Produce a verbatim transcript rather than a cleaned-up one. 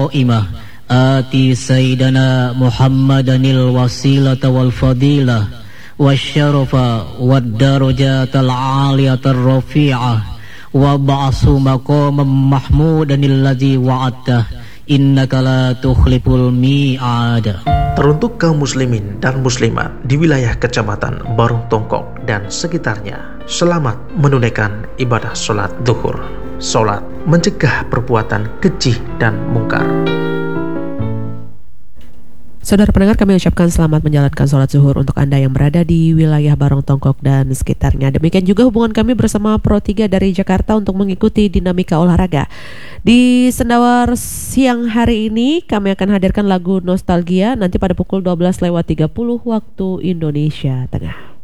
القائمة آتي سيدنا محمدا الوسيلة والفضيلة والشرف والدرجات العالية الرفيعة وابعث مقاما محمودا الذي وعدته innaka la tukhliful mi'ad. Teruntuk kaum muslimin dan muslimat di wilayah Kecamatan Barong Tongkok dan sekitarnya, selamat menunaikan ibadah sholat zuhur. Sholat mencegah perbuatan keji dan mungkar. Saudara pendengar, kami ucapkan selamat menjalankan sholat zuhur untuk Anda yang berada di wilayah Barong Tongkok dan sekitarnya. Demikian juga hubungan kami bersama Pro tiga dari Jakarta untuk mengikuti dinamika olahraga. Di Sendawar siang hari ini kami akan hadirkan lagu Nostalgia nanti pada pukul dua belas lewat tiga puluh waktu Indonesia Tengah.